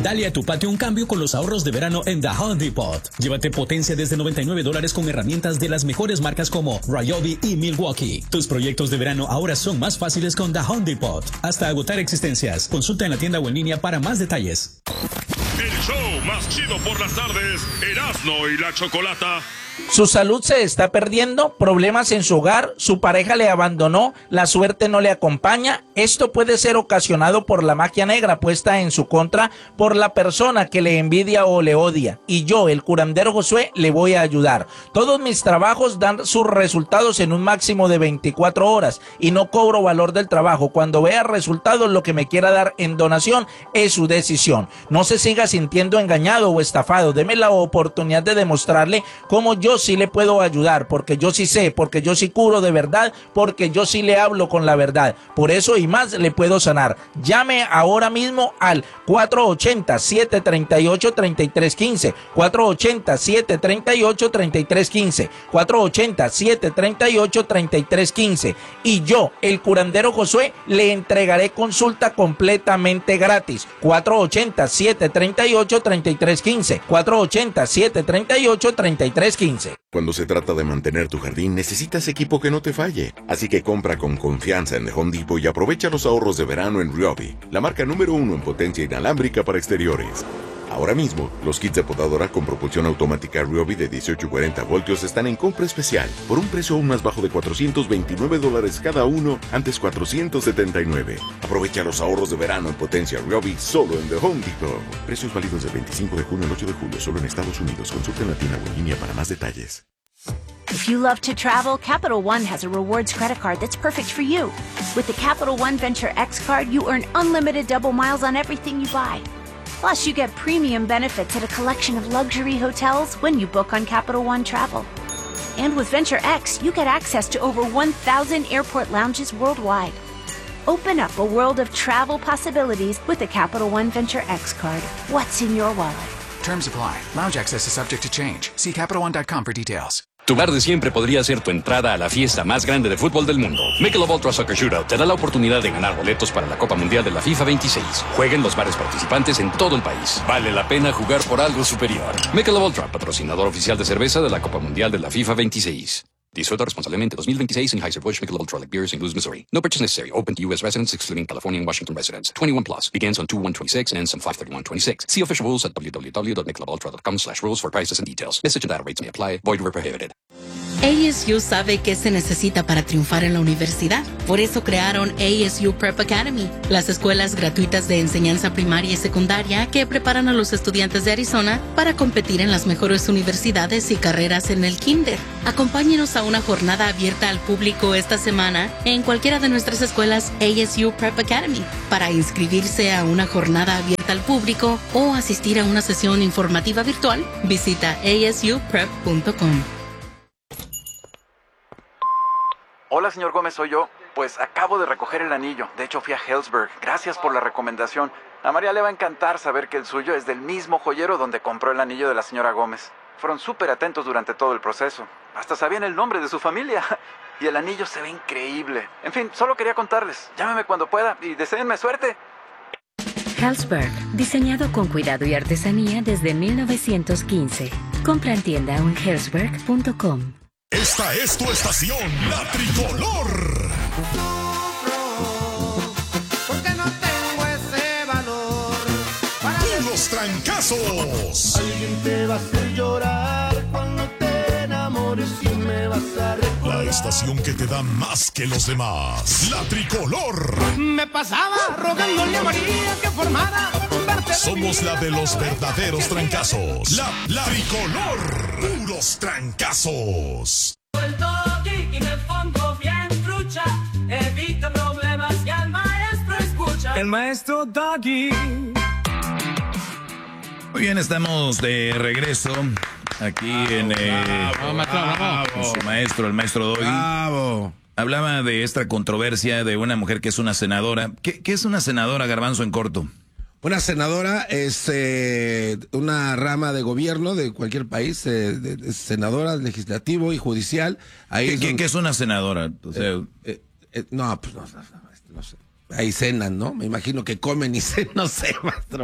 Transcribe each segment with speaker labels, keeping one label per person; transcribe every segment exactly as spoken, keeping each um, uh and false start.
Speaker 1: Dale a tu patio un cambio con los ahorros de verano en The Home Depot. Llévate potencia desde noventa y nueve dólares con herramientas de las mejores marcas como Ryobi y Milwaukee. Tus proyectos de verano ahora son más fáciles con The Home Depot. Hasta agotar existencias. Consulta en la tienda o en línea para más detalles.
Speaker 2: El show más chido por las tardes, Erasmo y la Chocolata.
Speaker 3: Su salud se está perdiendo, problemas en su hogar, su pareja le abandonó, la suerte no le acompaña. Esto puede ser ocasionado por la magia negra puesta en su contra por la persona que le envidia o le odia. Y yo, el curandero Josué, le voy a ayudar. Todos mis trabajos dan sus resultados en un máximo de veinticuatro horas y no cobro valor del trabajo. Cuando vea resultados, lo que me quiera dar en donación es su decisión. No se siga sintiendo engañado o estafado. Deme la oportunidad de demostrarle cómo yo sí le puedo ayudar, porque yo sí sé, porque yo sí curo de verdad, porque yo sí le hablo con la verdad. Por eso y más le puedo sanar. Llame ahora mismo al cuatro ochenta, siete treinta y ocho, treinta y tres quince, cuatro ochenta, siete treinta y ocho, treinta y tres quince, cuatro ochenta, siete treinta y ocho, treinta y tres quince. Y yo, el curandero Josué, le entregaré consulta completamente gratis. cuatro ochenta, siete treinta y ocho, treinta y tres quince, cuatro ochenta, siete treinta y ocho, treinta y tres quince.
Speaker 4: Cuando se trata de mantener tu jardín, necesitas equipo que no te falle. Así que compra con confianza en The Home Depot y aprovecha los ahorros de verano en Ryobi, la marca número uno en potencia inalámbrica para exteriores. Ahora mismo, los kits de podadora con propulsión automática Ryobi de dieciocho y cuarenta voltios están en compra especial por un precio aún más bajo de cuatrocientos veintinueve dólares cada uno, antes cuatrocientos setenta y nueve. Aprovecha los ahorros de verano en potencia Ryobi solo en The Home Depot. Precios válidos del veinticinco de junio al ocho de julio solo en Estados Unidos. Consulta en la tienda o en línea para más detalles.
Speaker 5: If you love to travel, Capital One has a rewards credit card that's perfect for you. With the Capital One Venture X card, you earn unlimited double miles on everything you buy. Plus, you get premium benefits at a collection of luxury hotels when you book on Capital One Travel. And with Venture X, you get access to over one thousand airport lounges worldwide. Open up a world of travel possibilities with the Capital One Venture X card. What's in your wallet?
Speaker 6: Terms apply. Lounge access is subject to change. See Capital One dot com for details.
Speaker 7: Tu bar de siempre podría ser tu entrada a la fiesta más grande de fútbol del mundo. Michelob Ultra Soccer Shootout te da la oportunidad de ganar boletos para la Copa Mundial de la FIFA veintiséis. Juega en los bares participantes en todo el país. Vale la pena jugar por algo superior. Michelob Ultra, patrocinador oficial de cerveza de la Copa Mundial de la FIFA veintiséis. Disfruta responsablemente dos mil veintiséis Anheuser-Busch Michelob Ultra Light Beers in Louis, Missouri. No purchase necessary. Open to U S residents, excluding California and Washington residents. twenty-one plus. Begins on two one twenty-six and ends on five thirty-one twenty-six. See official rules at w w w dot michelob ultra dot com slash rules for prices and details. Message and data rates may apply. Void where prohibited.
Speaker 8: A S U sabe qué se necesita para triunfar en la universidad. Por eso crearon A S U Prep Academy, las escuelas gratuitas de enseñanza primaria y secundaria que preparan a los estudiantes de Arizona para competir en las mejores universidades y carreras en el kinder. Acompáñenos a una jornada abierta al público esta semana en cualquiera de nuestras escuelas A S U Prep Academy. Para inscribirse a una jornada abierta al público o asistir a una sesión informativa virtual, visita a s u prep punto com.
Speaker 9: Hola, señor Gómez, soy yo. Pues acabo de recoger el anillo. De hecho, fui a Helzberg. Gracias por la recomendación. A María le va a encantar saber que el suyo es del mismo joyero donde compró el anillo de la señora Gómez. Fueron súper atentos durante todo el proceso. Hasta sabían el nombre de su familia. Y el anillo se ve increíble. En fin, solo quería contarles. Llámeme cuando pueda y deséenme suerte.
Speaker 10: Helzberg, diseñado con cuidado y artesanía desde mil novecientos quince. Compra en tienda o en helzberg punto com.
Speaker 2: Esta es tu estación, La Tricolor.
Speaker 11: Porque no tengo ese valor para
Speaker 2: ¡Puros trancazos!
Speaker 11: Alguien te va a hacer llorar cuando te enamores y me vas a recordar.
Speaker 2: La estación que te da más que los demás. La Tricolor.
Speaker 11: Me pasaba rogándole a María que formara parte de
Speaker 2: Somos
Speaker 11: mi
Speaker 2: la de los verdaderos trancazos. La, la Tricolor. Puros trancazos.
Speaker 12: El maestro Doggy.
Speaker 13: Muy bien, estamos de regreso aquí bravo, en eh,
Speaker 14: bravo, bravo.
Speaker 13: con su maestro, el maestro Doggy.
Speaker 14: Bravo.
Speaker 13: Hablaba de esta controversia de una mujer que es una senadora. ¿Qué, qué es una senadora, Garbanzo, en corto?
Speaker 14: Una senadora es eh, una rama de gobierno de cualquier país, eh, de, de senadora, legislativo y judicial. Ahí
Speaker 13: ¿Qué,
Speaker 14: son,
Speaker 13: ¿qué, ¿Qué es una senadora? O sea,
Speaker 14: eh, eh, eh, no, pues no, no, no, no sé. Ahí cenan, ¿no? Me imagino que comen y cenan, no sé, maestro.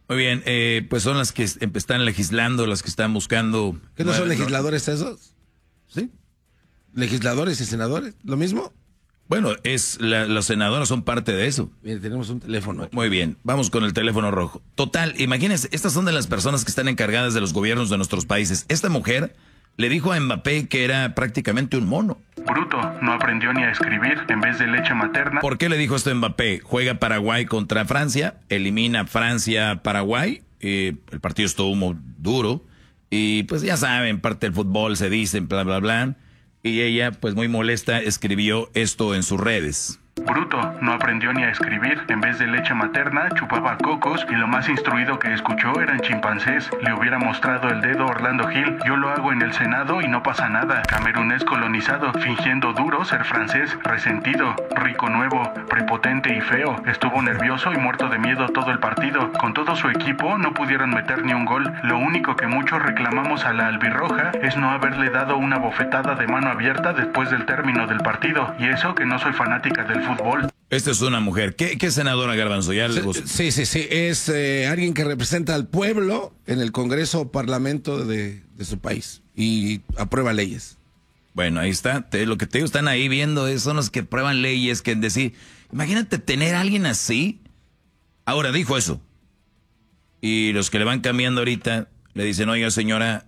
Speaker 13: Muy bien, eh, pues son las que están legislando, las que están buscando...
Speaker 14: ¿Qué no son legisladores esos?
Speaker 13: Sí.
Speaker 14: ¿Legisladores y senadores? ¿Lo mismo?
Speaker 13: Bueno, es la, las senadoras son parte de eso.
Speaker 14: Mire, tenemos un teléfono aquí.
Speaker 13: Muy bien, vamos con el teléfono rojo. Total, imagínense, estas son de las personas que están encargadas de los gobiernos de nuestros países. Esta mujer le dijo a Mbappé que era prácticamente un mono.
Speaker 15: Bruto, no aprendió ni a escribir en vez de leche materna.
Speaker 13: ¿Por qué le dijo esto a Mbappé? Juega Paraguay contra Francia, elimina Francia-Paraguay, eh, el partido estuvo muy duro, y pues ya saben, parte del fútbol se dice, bla, bla, bla, y ella, pues muy molesta, escribió esto en sus redes.
Speaker 15: Bruto, no aprendió ni a escribir. En vez de leche materna, chupaba cocos y lo más instruido que escuchó eran chimpancés. Le hubiera mostrado el dedo Orlando Gil. Yo lo hago en el Senado y no pasa nada. Camerunés colonizado, fingiendo duro ser francés, resentido, rico nuevo, prepotente y feo. Estuvo nervioso y muerto de miedo todo el partido. Con todo su equipo no pudieron meter ni un gol. Lo único que muchos reclamamos a la albirroja es no haberle dado una bofetada de mano abierta después del término del partido. Y eso que no soy fanática del fútbol.
Speaker 13: Esta es una mujer. ¿Qué, qué senadora, Garbanzo? ¿Ya le gusta?
Speaker 14: Sí, sí, sí. Es eh, alguien que representa al pueblo en el Congreso o Parlamento de, de su país y aprueba leyes.
Speaker 13: Bueno, ahí está. Te, lo que te digo, están ahí viendo, eh, son los que aprueban leyes, que decir, imagínate tener a alguien así. Ahora dijo eso. Y los que le van cambiando ahorita le dicen, oiga, señora,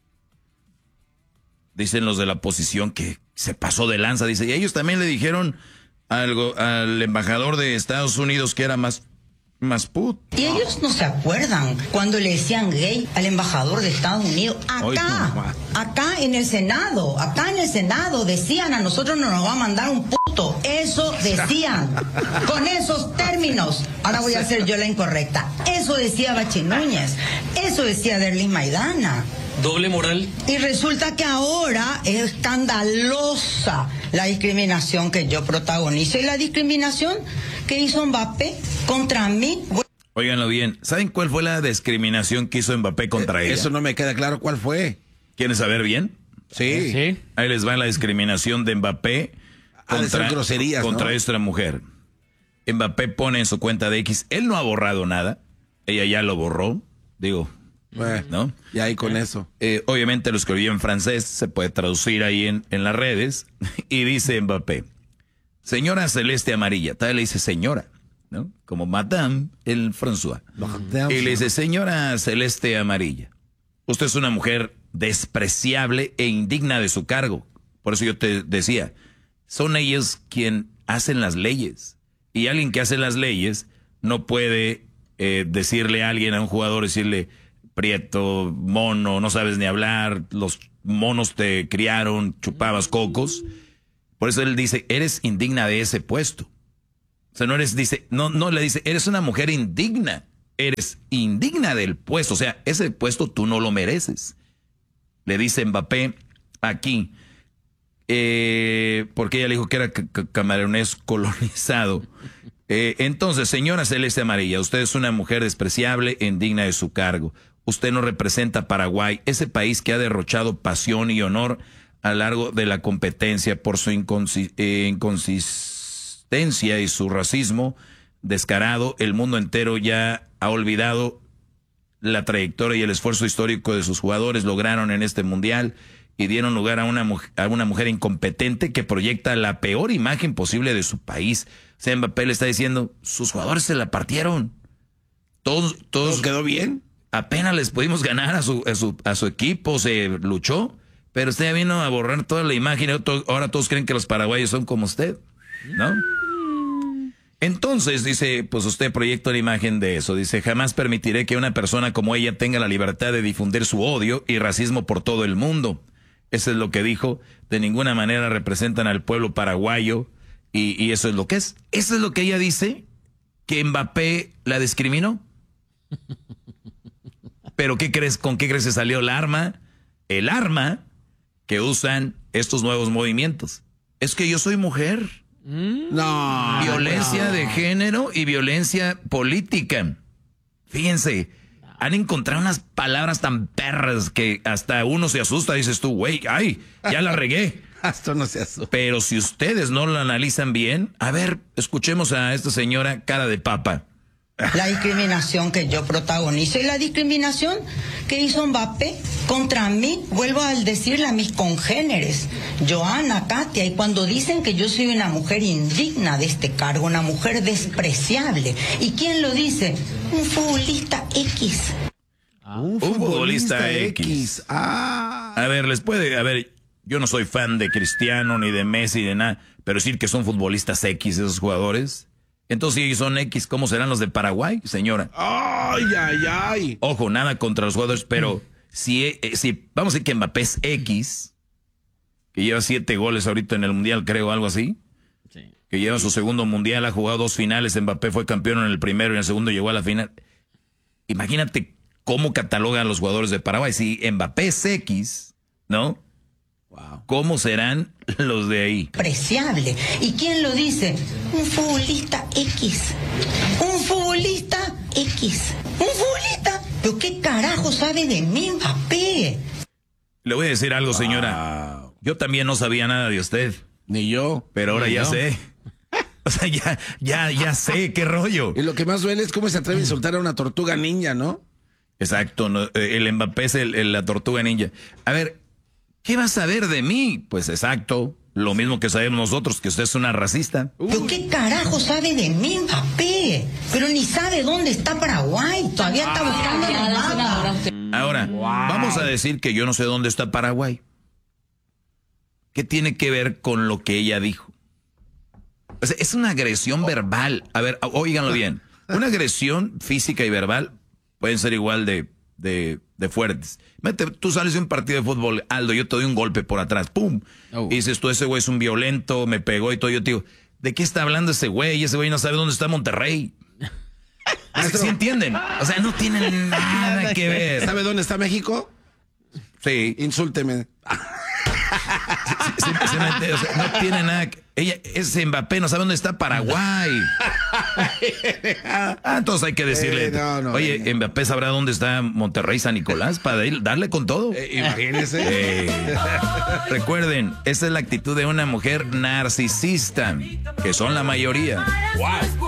Speaker 13: dicen los de la oposición que se pasó de lanza. Dice, y ellos también le dijeron algo al embajador de Estados Unidos que era más, más put.
Speaker 16: Y ellos no se acuerdan cuando le decían gay al embajador de Estados Unidos. Acá, acá en el Senado, acá en el Senado decían a nosotros no nos va a mandar un puto. Eso decían, con esos términos. Ahora voy a hacer yo la incorrecta. Eso decía Bachi Núñez, eso decía Derlis Maidana.
Speaker 17: Doble moral.
Speaker 16: Y resulta que ahora es escandalosa la discriminación que yo protagonizo y la discriminación que hizo Mbappé contra mí.
Speaker 13: Óiganlo bien, ¿saben cuál fue la discriminación que hizo Mbappé contra
Speaker 14: eh,
Speaker 13: ella?
Speaker 14: Eso no me queda claro cuál fue.
Speaker 13: ¿Quieren saber bien?
Speaker 14: Sí.
Speaker 17: ¿Sí?
Speaker 13: Ahí les va la discriminación de Mbappé contra,
Speaker 14: groserías,
Speaker 13: contra
Speaker 14: ¿no?
Speaker 13: esta mujer. Mbappé pone en su cuenta de X, él no ha borrado nada, ella ya lo borró, digo...
Speaker 14: Bueno,
Speaker 13: ¿no?
Speaker 14: Y ahí con eso.
Speaker 13: Eh, obviamente lo escribió en francés, se puede traducir ahí en, en las redes, y dice Mbappé, señora celeste amarilla, tal vez le dice señora, ¿no? Como Madame el François.
Speaker 14: Madame.
Speaker 13: Y le dice, señora celeste amarilla, usted es una mujer despreciable e indigna de su cargo. Por eso yo te decía, son ellos quien hacen las leyes. Y alguien que hace las leyes no puede eh, decirle a alguien, a un jugador, decirle... prieto, mono, no sabes ni hablar, los monos te criaron, chupabas cocos. Por eso él dice, eres indigna de ese puesto. O sea, no eres, dice, no, no le dice, eres una mujer indigna, eres indigna del puesto. O sea, ese puesto tú no lo mereces. Le dice Mbappé aquí, eh, porque ella le dijo que era camerunés colonizado. Eh, entonces, señora celeste amarilla, usted es una mujer despreciable e indigna de su cargo. Usted no representa a Paraguay, ese país que ha derrochado pasión y honor a lo largo de la competencia por su inconsi- eh, inconsistencia y su racismo descarado. El mundo entero ya ha olvidado la trayectoria y el esfuerzo histórico de sus jugadores. Lograron en este mundial y dieron lugar a una, mujer, a una mujer incompetente que proyecta la peor imagen posible de su país. O sea, Mbappé le está diciendo, sus jugadores se la partieron. Todos, todos
Speaker 14: ¿Todo quedó bien?
Speaker 13: Apenas les pudimos ganar a su, a su, a su equipo, se luchó, pero usted ya vino a borrar toda la imagen y ahora todos creen que los paraguayos son como usted, ¿no? Entonces, dice, pues usted proyecta la imagen de eso. Dice, jamás permitiré que una persona como ella tenga la libertad de difundir su odio y racismo por todo el mundo. Eso es lo que dijo. De ninguna manera representan al pueblo paraguayo y, y eso es lo que es. Eso es lo que ella dice, que Mbappé la discriminó. Pero ¿qué crees? ¿Con qué crees que salió el arma? El arma que usan estos nuevos movimientos. Es que yo soy mujer.
Speaker 14: No.
Speaker 13: Violencia
Speaker 14: no.
Speaker 13: de género y violencia política. Fíjense, han encontrado unas palabras tan perras que hasta uno se asusta. Dices tú, güey, ay, ya la regué.
Speaker 14: Esto no se asusta.
Speaker 13: Pero si ustedes no lo analizan bien, a ver, escuchemos a esta señora cara de papa.
Speaker 16: La discriminación que yo protagonizo y la discriminación que hizo Mbappé contra mí, vuelvo a decirle a mis congéneres, Joana, Katia, y cuando dicen que yo soy una mujer indigna de este cargo, una mujer despreciable, ¿y quién lo dice? Un futbolista X.
Speaker 13: Ah, un futbolista, futbolista X. X. Ah. A ver, les puede, a ver, yo no soy fan de Cristiano ni de Messi, de nada, pero decir que son futbolistas X esos jugadores. Entonces, si son X, ¿cómo serán los de Paraguay, señora?
Speaker 14: Ay, ay, ay.
Speaker 13: Ojo, nada contra los jugadores, pero mm. si, eh, si vamos a decir que Mbappé es X, que lleva siete goles ahorita en el Mundial, creo, algo así. Sí. Que lleva su segundo Mundial, ha jugado dos finales, Mbappé fue campeón en el primero y en el segundo llegó a la final. Imagínate cómo catalogan a los jugadores de Paraguay. Si Mbappé es X, ¿no? Wow. ¿Cómo serán los de ahí?
Speaker 16: Preciable. ¿Y quién lo dice? Un futbolista X. Un futbolista X. Un futbolista. ¿Pero qué carajo sabe de mí, Mbappé?
Speaker 13: Le voy a decir algo, señora. Wow. Yo también no sabía nada de usted.
Speaker 14: Ni yo.
Speaker 13: Pero ahora
Speaker 14: Ni
Speaker 13: ya
Speaker 14: yo.
Speaker 13: sé. O sea, ya, ya, ya sé qué rollo.
Speaker 14: Y lo que más duele es cómo se atreve a insultar a una tortuga ninja, ¿no?
Speaker 13: Exacto. No, el Mbappé es el, el, la tortuga ninja. A ver, ¿qué vas a saber de mí? Pues exacto, lo mismo que sabemos nosotros, que usted es una racista.
Speaker 16: ¿Pero qué carajo sabe de mí, Mbappé? Pero ni sabe dónde está Paraguay, todavía está buscando el mapa.
Speaker 13: Ahora, wow. Vamos a decir que yo no sé dónde está Paraguay. ¿Qué tiene que ver con lo que ella dijo? O sea, es una agresión verbal. A ver, óiganlo bien. Una agresión física y verbal pueden ser igual de... De, de fuertes. Mete, tú sales de un partido de fútbol, Aldo, yo te doy un golpe por atrás, ¡pum! Oh. Y dices tú, ese güey es un violento, me pegó y todo. Yo te digo, ¿de qué está hablando ese güey? Ese güey no sabe dónde está Monterrey. ¿Sí entienden? O sea, no tienen nada que ver.
Speaker 14: ¿Sabe dónde está México?
Speaker 13: Sí.
Speaker 14: Insúlteme.
Speaker 13: Se, se, se mete, o sea, no tiene nada que... Ella, ese Mbappé no sabe dónde está Paraguay. Ah, entonces hay que decirle, eh, no, no, oye, eh, Mbappé sabrá dónde está Monterrey, San Nicolás, para ir, darle con todo.
Speaker 14: Eh, imagínese.
Speaker 13: Eh, recuerden, esa es la actitud de una mujer narcisista, que son la mayoría. Wow.